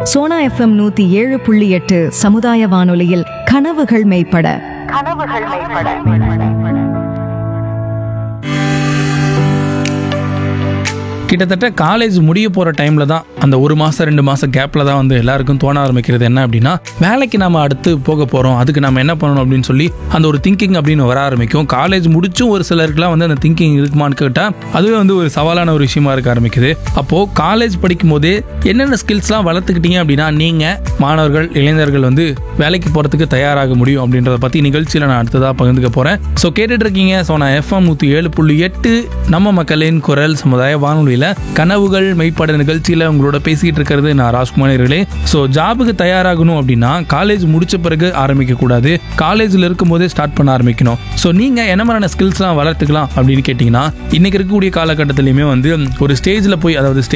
Sona FM 107.8 சமுதாய வானொலியில் கனவுகள் மெய்ப்பட. கிட்டத்தட்ட காலேஜ் முடிய போகிற டைமில் தான் அந்த 1 மாதம் 2 மாதம் கேப்பில் தான் வந்து எல்லாருக்கும் தோண ஆரம்பிக்கிறது என்ன அப்படின்னா, வேலைக்கு நம்ம அடுத்து போக போகிறோம், அதுக்கு நம்ம என்ன பண்ணணும் அப்படின்னு சொல்லி அந்த ஒரு திங்கிங் அப்படின்னு வர ஆரம்பிக்கும். காலேஜ் முடிச்சும் ஒரு சிலருக்குலாம் வந்து அந்த திங்கிங் இருக்குமான்னு கேட்டால் அதுவே வந்து ஒரு சவாலான ஒரு விஷயமா இருக்க ஆரம்பிக்குது. அப்போது காலேஜ் படிக்கும் போதே என்னென்ன ஸ்கில்ஸ்லாம் வளர்த்துக்கிட்டீங்க அப்படின்னா நீங்கள் மாணவர்கள் இளைஞர்கள் வந்து வேலைக்கு போகிறதுக்கு தயாராக முடியும் அப்படின்றத பற்றி நிகழ்ச்சியில் நான் அடுத்ததாக பகிர்ந்துக்க போகிறேன். ஸோ கேட்டுட்டு இருக்கீங்க சோனா எஃப்எம் 107.8 நம்ம மக்களின் குரல் சமுதாய வானொலியில் கனவுகள் மெய்ப்பட நிகழ்ச்சியில் உங்களோட பேசிக்கிட்டு இருக்கிறது நான் ராஜ்குமார். ஸோ ஜாபுக்கு தயாராகணும் அப்படின்னா காலேஜ் முடிச்ச பிறகு ஆரம்பிக்க கூடாது, காலேஜில் இருக்கும் போதே ஸ்டார்ட் பண்ண ஆரம்பிக்கணும். ஸோ நீங்கள் என்ன மாதிரியான ஸ்கில்ஸ்லாம் வளர்த்துக்கலாம் அப்படின்னு கேட்டிங்கன்னா, இன்னைக்கு இருக்கக்கூடிய காலகட்டத்திலையுமே வந்து ஒரு ஸ்டேஜில் போய், அதாவது